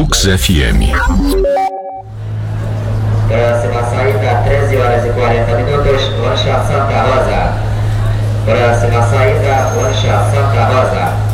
Lux FM. Próxima saída, 13 horas e 40 minutos, Lancha Santa Rosa. Próxima saída, Lancha Santa Rosa.